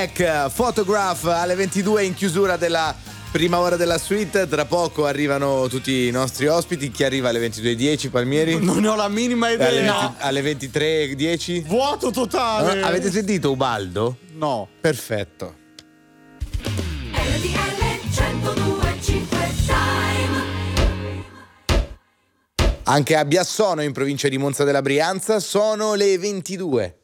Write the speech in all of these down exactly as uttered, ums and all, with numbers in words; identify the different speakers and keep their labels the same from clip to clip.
Speaker 1: Mac, Photograph alle ventidue in chiusura della prima ora della suite. Tra poco arrivano tutti i nostri ospiti. Chi arriva alle ventidue e dieci, Palmieri?
Speaker 2: Non ne ho la minima idea.
Speaker 1: Alle, venti, alle ventitré e dieci?
Speaker 2: Vuoto totale.
Speaker 1: No, avete sentito Ubaldo?
Speaker 2: No.
Speaker 1: Perfetto. Anche a Biassono, in provincia di Monza della Brianza, sono le ventidue.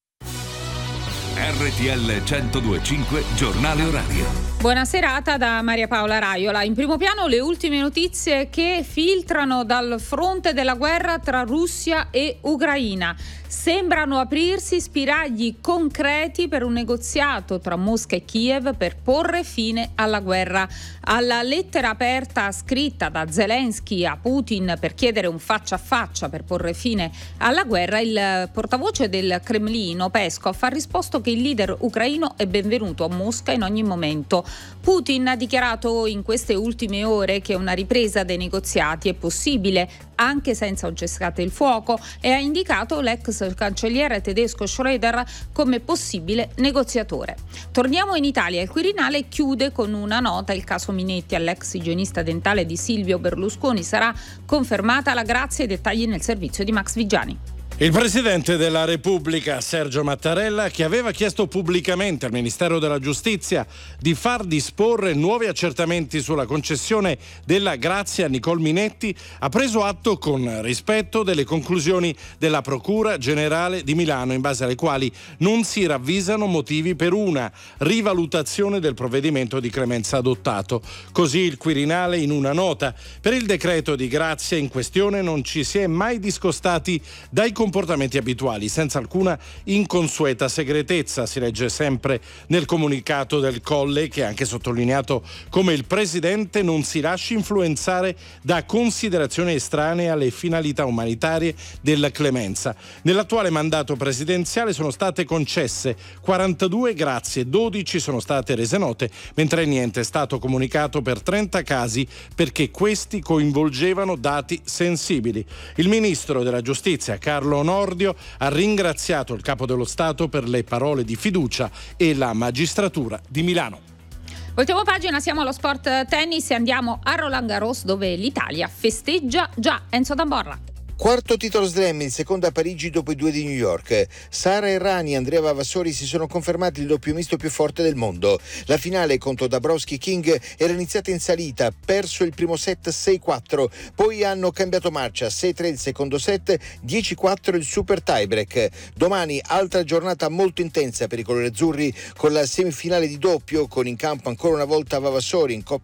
Speaker 3: R T L centodue e cinque, giornale orario.
Speaker 4: Buona serata da Maria Paola Raiola. In primo piano le ultime notizie che filtrano dal fronte della guerra tra Russia e Ucraina. Sembrano aprirsi spiragli concreti per un negoziato tra Mosca e Kiev per porre fine alla guerra. Alla lettera aperta scritta da Zelensky a Putin per chiedere un faccia a faccia per porre fine alla guerra, il portavoce del Cremlino Peskov ha risposto che il leader ucraino è benvenuto a Mosca in ogni momento. Putin ha dichiarato in queste ultime ore che una ripresa dei negoziati è possibile anche senza un cessate il fuoco e ha indicato l'ex cancelliere tedesco Schröder come possibile negoziatore. Torniamo in Italia. Il Quirinale chiude con una nota il caso Minetti. All'ex igienista dentale di Silvio Berlusconi sarà confermata la grazia e i dettagli nel servizio di Max Vigiani.
Speaker 5: Il Presidente della Repubblica, Sergio Mattarella, che aveva chiesto pubblicamente al Ministero della Giustizia di far disporre nuovi accertamenti sulla concessione della grazia a Nicole Minetti, ha preso atto con rispetto delle conclusioni della Procura Generale di Milano, in base alle quali non si ravvisano motivi per una rivalutazione del provvedimento di clemenza adottato. Così il Quirinale in una nota: per il decreto di grazia in questione non ci si è mai discostati dai comportamenti abituali, senza alcuna inconsueta segretezza, si legge sempre nel comunicato del Colle, che ha anche sottolineato come il Presidente non si lasci influenzare da considerazioni estranee alle finalità umanitarie della clemenza. Nell'attuale mandato presidenziale sono state concesse quarantadue grazie, dodici sono state rese note, mentre niente è stato comunicato per trenta casi perché questi coinvolgevano dati sensibili. Il Ministro della Giustizia, Carlo Nordio, ha ringraziato il Capo dello Stato per le parole di fiducia e la magistratura di Milano.
Speaker 4: Voltiamo pagina, siamo allo sport tennis e andiamo a Roland Garros, dove l'Italia festeggia già. Enzo D'Amborra.
Speaker 6: Quarto titolo slam, il secondo a Parigi dopo i due di New York. Sara Errani e Andrea Vavassori si sono confermati il doppio misto più forte del mondo. La finale contro Dabrowski King era iniziata in salita, perso il primo set sei quattro, poi hanno cambiato marcia, sei tre il secondo set, dieci quattro il super tiebreak. Domani altra giornata molto intensa per i colori azzurri con la semifinale di doppio, con in campo ancora una volta Vavassori in coppia